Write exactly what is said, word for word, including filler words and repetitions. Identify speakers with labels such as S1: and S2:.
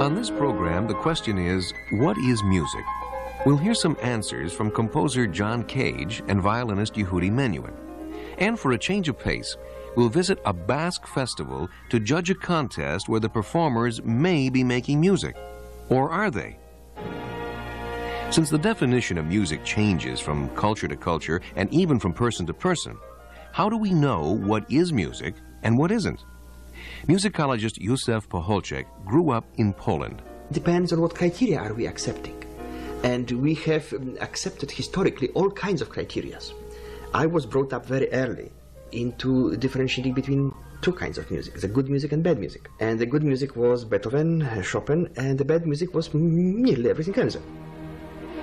S1: On this program, the question is, what is music? We'll hear some answers from composer John Cage and violinist Yehudi Menuhin. And for a change of pace, we'll visit a Basque festival to judge a contest where the performers may be making music. Or are they? Since the definition of music changes from culture to culture and even from person to person, how do we know what is music and what isn't? Musicologist Józef Pocholczek grew up in Poland.
S2: Depends on what criteria are we accepting. And we have um, accepted historically all kinds of criteria. I was brought up very early into differentiating between two kinds of music, the good music and bad music. And the good music was Beethoven, Chopin, and the bad music was nearly everything else.